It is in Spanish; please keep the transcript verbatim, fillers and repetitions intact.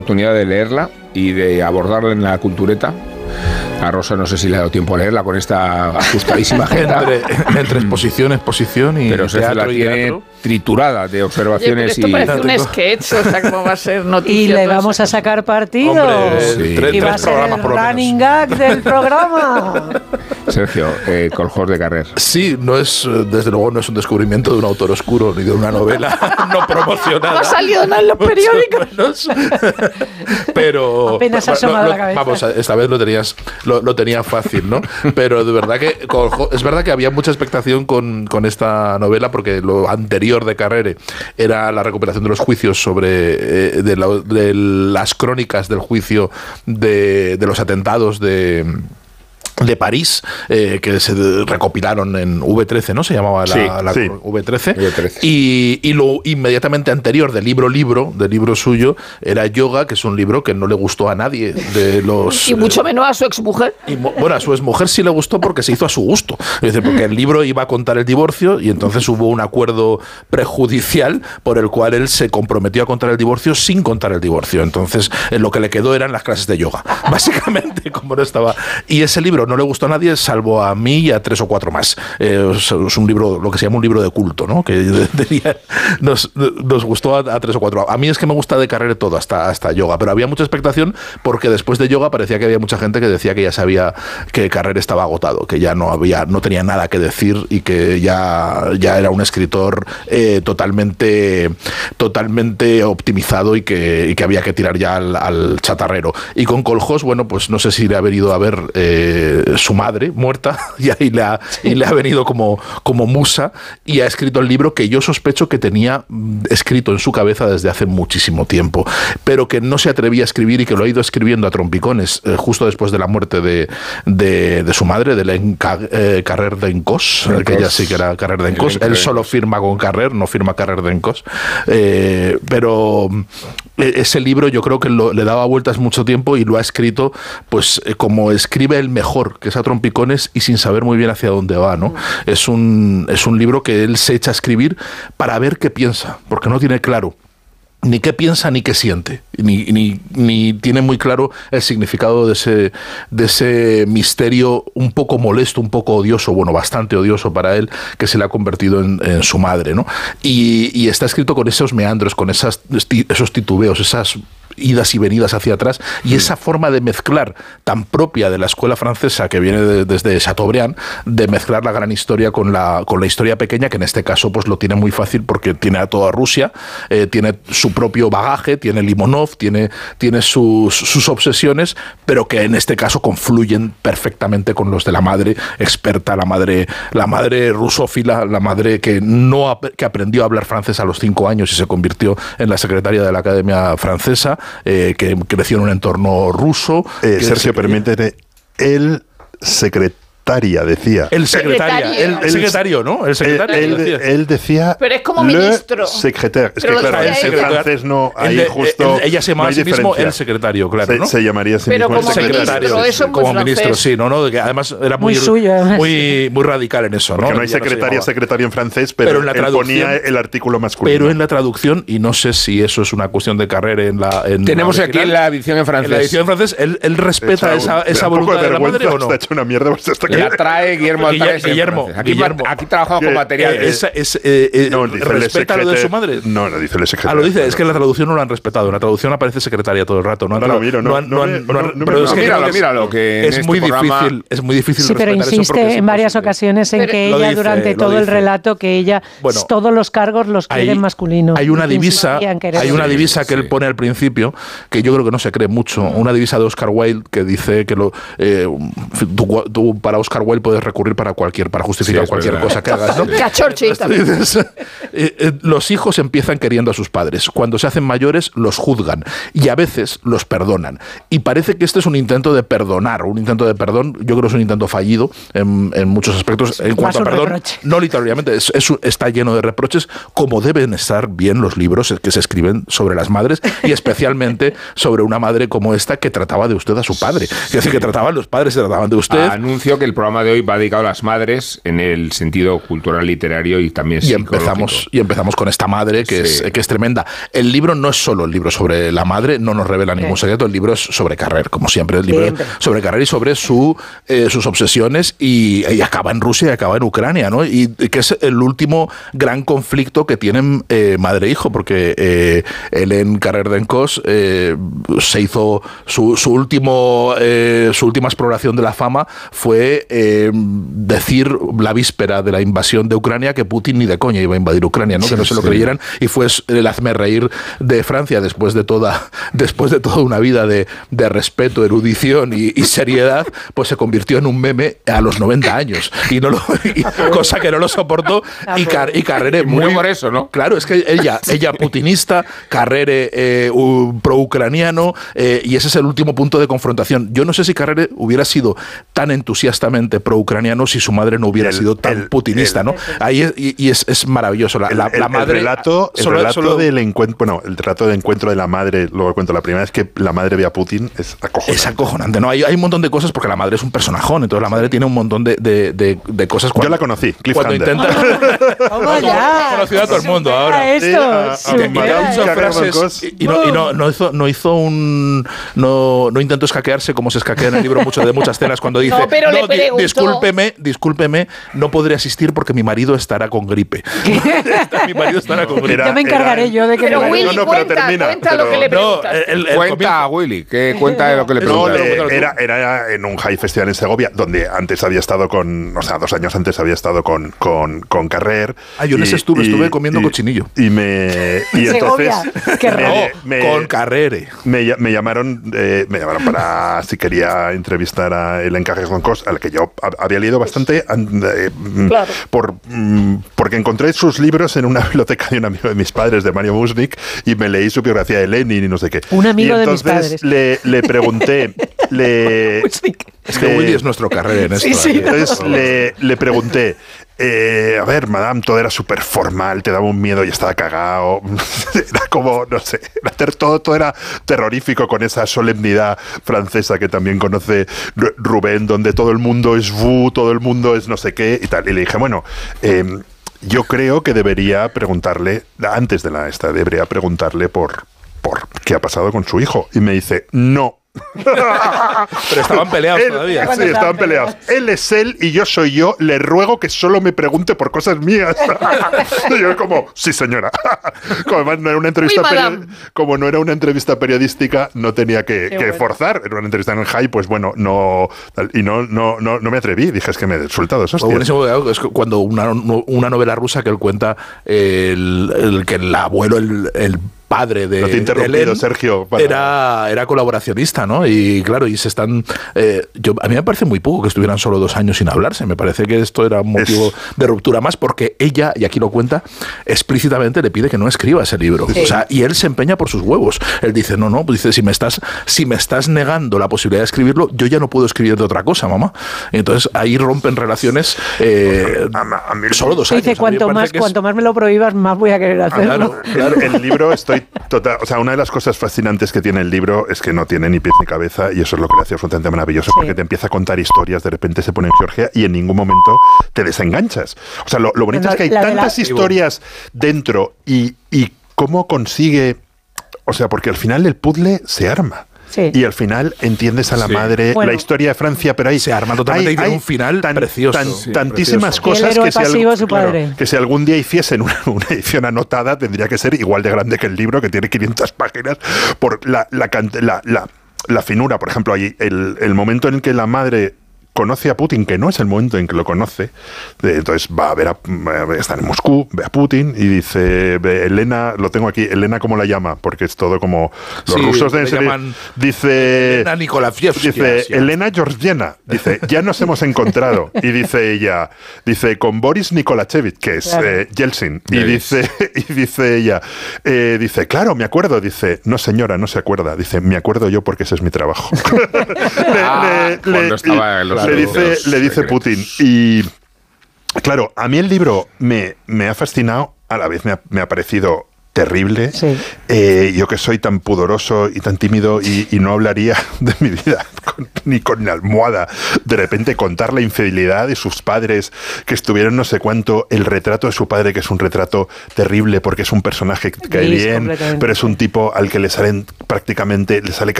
oportunidad de leerla y de abordarla en la cultureta. A Rosa no sé si le ha dado tiempo a leerla con esta ajustadísima agenda. entre, entre exposición, exposición y pero teatro la y tiene teatro. Triturada de observaciones. Oye, pero esto y... parece un sketch, o sea, ¿cómo va a ser noticia? Y le vamos a sacar partido. Hombre, sí. tres, y va tres a ser programas el por lo menos. running gag del programa. Sergio, eh, Coljós de Carrer. Sí, no es, desde luego no es un descubrimiento de un autor oscuro ni de una novela no promocionada. No ha salido nada en los periódicos. Pero apenas ha asomado lo, lo, la cabeza. Vamos, esta vez lo tenías, lo, lo tenía fácil, ¿no? Pero de verdad que es verdad que había mucha expectación con, con esta novela, porque lo anterior de Carrere era la recuperación de los juicios sobre eh, de, la, de las crónicas del juicio de, de los atentados de de París, eh, que se recopilaron en V trece, ¿no? Se llamaba la, sí, la sí. V trece. V trece. Y, y lo inmediatamente anterior, de libro libro, de libro suyo, era Yoga, que es un libro que no le gustó a nadie de los... Y mucho menos a su exmujer. Y, bueno, a su exmujer sí le gustó porque se hizo a su gusto. Es decir, porque el libro iba a contar el divorcio y entonces hubo un acuerdo prejudicial por el cual él se comprometió a contar el divorcio sin contar el divorcio. Entonces, eh, lo que le quedó eran las clases de yoga, básicamente, como no estaba. Y ese libro no le gustó a nadie, salvo a mí y a tres o cuatro más. Eh, es un libro, lo que se llama un libro de culto, ¿no? Que tenía, nos, nos gustó a, a tres o cuatro. A mí es que me gusta de Carrere todo, hasta, hasta yoga, pero había mucha expectación porque después de yoga parecía que había mucha gente que decía que ya sabía que Carrere estaba agotado, que ya no había, no tenía nada que decir y que ya, ya era un escritor eh, totalmente, totalmente optimizado y que, y que había que tirar ya al, al chatarrero. Y con Coljós, bueno, pues no sé si le ha venido a ver eh, su madre muerta y ahí le ha, y le ha venido como, como musa y ha escrito el libro que yo sospecho que tenía escrito en su cabeza desde hace muchísimo tiempo, pero que no se atrevía a escribir y que lo ha ido escribiendo a trompicones eh, justo después de la muerte de, de, de su madre, de Hélène eh, Carrère d'Encos, que ella sí que era Carrère d'Encos. Él solo firma con Carrère, no firma Carrère d'Encos, eh, pero ese libro yo creo que lo, le daba vueltas mucho tiempo y lo ha escrito pues eh, como escribe el mejor, que es a trompicones y sin saber muy bien hacia dónde va, ¿no? Es un, es un libro que él se echa a escribir para ver qué piensa, porque no tiene claro ni qué piensa ni qué siente, ni, ni, ni tiene muy claro el significado de ese, de ese misterio un poco molesto, un poco odioso, bueno, bastante odioso para él, que se le ha convertido en, en su madre, ¿no? Y, y está escrito con esos meandros, con esas, esos titubeos, esas idas y venidas hacia atrás, y esa forma de mezclar tan propia de la escuela francesa que viene de, desde Chateaubriand, de mezclar la gran historia con la, con la historia pequeña, que en este caso pues lo tiene muy fácil porque tiene a toda Rusia, eh, tiene su propio bagaje, tiene Limonov, tiene, tiene sus, sus obsesiones, pero que en este caso confluyen perfectamente con los de la madre experta, la madre, la madre rusófila, la madre que, no, que aprendió a hablar francés a los cinco años y se convirtió en la secretaria de la Academia Francesa, Eh, que creció en un entorno ruso. Eh, que Sergio, permíteme, el secretaria decía. El secretaria, el, el secretario, ¿no? El secretario. Él, él, decía. él decía. Pero es como le ministro. Secretaire. Es Pero que, claro, el en secretario. francés no. Ahí El de, justo. el, ella se llamaba no a sí mismo diferencia. el secretario, claro, se, ¿no? se llamaría a sí Pero mismo como el secretario. ministro, eso es muy como francés. ministro, sí, no, no, que además era muy, Muy suyo, además. muy, muy radical en eso, Porque ¿no? no hay Ya secretaria, no se secretario en francés, pero, Pero en la él traducción- ponía el artículo masculino. Pero en la traducción, y no sé si eso es una cuestión de carrera en la. En Tenemos la aquí original, en la edición en francés. En la edición en francés, él, él respeta esa, esa un poco voluntad de, la vergüenza, madre o no. Está hecho una mierda. Pues hasta que, La trae Guillermo Altares. en Guillermo, francés. Aquí, Guillermo. aquí trabajamos con Que- material. Eh, esa- es, eh, eh, no, dice respeta lo de su madre. No, no dice el secretario. Ah, lo dice, es que en la traducción no lo han respetado. En la traducción aparece secretaria todo el rato. No, han No lo tra- miro, no- han- no han- me- no han- no- no me- pero es no, que míralo, creo que es- míralo, que en es este muy programa- difícil, es muy difícil Sí, pero respetar eso insiste porque es en varias imposible. ocasiones en Pero- que Lo ella, dice, durante lo todo el dice. relato, que ella, Bueno, todos los cargos los Hay- quieren masculinos. Hay una Y que divisa, insistía en querer- hay una Sí, divisa sí, que sí. él pone al principio, que yo creo que no se cree mucho, una divisa de Oscar Wilde que dice que lo, eh, tú, tú para Oscar Wilde puedes recurrir para cualquier, para justificar Sí, es cualquier verdad. cosa que hagas, ¿no? Que a Churchill también. Entonces, eh, eh, los hijos empiezan queriendo a sus padres. Cuando se hacen mayores, los juzgan y a veces los perdonan. Y parece que este es un intento de perdonar, un intento de perdón. Yo creo que es un intento fallido en, en muchos aspectos. En cuanto a un perdón, reproche. no literalmente, es, es un- está lleno de reproches, como deben estar bien los libros que se escriben sobre las madres y especialmente sobre una madre como esta que trataba de usted a su padre. Es decir, que trataban los padres, se trataban de usted. Anuncio que el programa de hoy va dedicado a las madres en el sentido cultural, literario y también y psicológico. empezamos y empezamos con esta madre que, Sí. es, que es tremenda. El libro no es solo el libro sobre la madre, no nos revela ningún secreto. El libro es sobre Carrer, como siempre. El libro Siempre. es sobre Carrer y sobre su, eh, sus obsesiones y, y acaba en Rusia y acaba en Ucrania, ¿no? Y, y que es el último gran conflicto que tienen eh, madre e hijo, porque eh, Hélène Carrer d'Encausse eh, se hizo su, su último eh, su última exploración de la fama fue eh, decir la víspera de la invasión de Ucrania que Putin ni de coña iba a invadir Ucrania, ¿no? Que no se lo Sí. creyeran, y fue el hazme reír de Francia después de toda después de toda una vida de, de respeto, erudición y, y seriedad, pues se convirtió en un meme a los noventa años y no lo y- cosa que no lo soportó y, Car, y Carrere Muy muy por eso, ¿no? Claro, es que ella, ella putinista, Carrere eh, u- pro-ucraniano, eh, y ese es el último punto de confrontación. Yo no sé si Carrere hubiera sido tan entusiastamente pro-ucraniano si su madre no hubiera El- sido tan el- putinista, el- ¿no? Ahí es, y, y es, es maravilloso. La, El, la- el- la el madre. relato, el solo- relato solo- del encuentro, bueno, el relato de encuentro de la madre, luego cuento la primera vez que la madre ve a Putin, es acojonante. Es acojonante, ¿no? Hay, hay un montón de cosas porque la madre es un personajón, entonces la madre tiene un montón de, de, de, de cosas. Yo la conocí, Cuando Cliffhanger. intenta. Toma ya. Ha conocido a todo el mundo Supera ahora. Esto, Sí, a- a- supera a- Hizo Carrera frases Bancos. y, y no, y no, no hizo, no hizo un. No, no intentó escaquearse como se escaquea en el libro mucho de muchas escenas cuando dice: No, pero le di- preguntó". discúlpeme, discúlpeme, no podré asistir porque mi marido estará con gripe. mi marido estará con gripe. Era- Ya me encargaré era- yo de que Pero me No, Willy, no, pero cuenta, termina, cuenta lo pero- que le No, preguntas. el, el Cuenta, comienzo- Willy, ¿qué cuenta de lo que le No, preguntas? pero- eh, pero- era, era en un high festival en Segovia, donde antes había estado con, o sea, dos años antes había estado con, con, con Carrer. Ah, yo en ese estuve, estuve comiendo cochinillo. Y me. Y En entonces. Segovia. Qué me- raro. me- con Carrere. Me, lla- me llamaron eh, me llamaron para si quería entrevistar a Hélène Carrer d'Encausse, al que yo hab- había leído bastante an- eh, mm, Claro. por, mm, porque encontré sus libros en una biblioteca de un amigo de mis padres, de Mario Musnik, y me leí su biografía de Lenin y no sé qué. Un amigo y de mis entonces padres. le, le pregunté le, Es que le- Willy es nuestro Carrere en esto. Sí, sí. ¿eh? entonces le, le pregunté, eh, a ver, madame, todo era súper formal, te daba un miedo y estaba cagado. Era como, no sé, era ter- todo, todo era terrorífico con esa solemnidad francesa que también conoce Ru- Rubén, donde todo el mundo es vous, todo el mundo es no sé qué y tal. Y le dije, bueno, eh, yo creo que debería preguntarle, antes de la esta, debería preguntarle por, por qué ha pasado con su hijo. Y me dice, no. Pero estaban peleados Él- todavía. Sí, estaban peleados. Él es él y yo soy yo. Le ruego que solo me pregunte por cosas mías. Y yo como, sí, señora. Como además no era una entrevista Oui, madame. peri- como no era una entrevista periodística, no tenía que, que bueno. forzar. Era una entrevista en el high, pues bueno, no tal, y no, no, no, no me atreví. Dije, es que me he soltado eso. Lo buenísimo es que cuando una, una novela rusa que él cuenta el, el que el abuelo, el, el padre de, No te he de interrumpido, Hélène Sergio, para- era, era colaboracionista, ¿no? Y claro, y se están... eh, yo, a mí me parece muy poco que estuvieran solo dos años sin hablarse. Me parece que esto era un motivo Es- de ruptura más porque ella, y aquí lo cuenta, explícitamente le pide que no escriba ese libro. Sí. O sea, y él se empeña por sus huevos. Él dice, no, no, pues dice, si me estás, si me estás negando la posibilidad de escribirlo, yo ya no puedo escribir de otra cosa, mamá. Y entonces ahí rompen relaciones eh, A- a- a mí- solo dos Se años. dice, A mí me cuanto parece más, que es- cuanto más me lo prohíbas, más voy a querer hacerlo. Claro, claro. El, el libro estoy total, o sea, una de las cosas fascinantes que tiene el libro es que no tiene ni pies ni cabeza y eso es lo que le hace absolutamente maravilloso, Sí. porque te empieza a contar historias, de repente se pone en Georgia y en ningún momento te desenganchas. O sea, lo, lo bonito No, es que hay la de la- tantas historias dentro y, y cómo consigue, o sea, porque al final el puzzle se arma. Sí. Y al final entiendes a la Sí. madre, Bueno. la historia de Francia, pero ahí Se arma totalmente hay- y tiene hay un final precioso. Sí, tantísimas precioso. cosas El héroe que si, al- pasivo es su claro, padre. que si algún día hiciesen una, una edición anotada tendría que ser igual de grande que el libro, que tiene quinientas páginas, por la, la, cant- la, la, la finura. Por ejemplo, ahí el, el momento en el que la madre conoce a Putin, que no es el momento en que lo conoce, de- entonces va a ver, a, está en Moscú, ve a Putin y dice, ve, Elena, lo tengo aquí, Elena, ¿cómo la llama? Porque es todo como, los Sí, rusos le deben ser, llaman dice... Elena Nikolaevskia, Dice, sí. Elena Georgiena, dice, ya nos hemos encontrado. Y dice ella, dice, con Boris Nikolachevich, que es Claro. eh, Yeltsin. Y Yes. dice, y dice ella, eh, dice, claro, me acuerdo. Dice, no señora, no se acuerda. Dice, me acuerdo yo porque ese es mi trabajo. le, Ah, cuando estaba en los le dice, secretos. le dice Putin. Y claro, a mí el libro me, me ha fascinado, a la vez me ha, me ha parecido terrible. Sí. Eh, yo que soy tan pudoroso y tan tímido y, y no hablaría de mi vida con, ni con la almohada. De repente contar la infidelidad de sus padres que estuvieron no sé cuánto, el retrato de su padre, que es un retrato terrible porque es un personaje que cae Gris, bien, completamente. pero es un tipo al que le salen prácticamente, le sale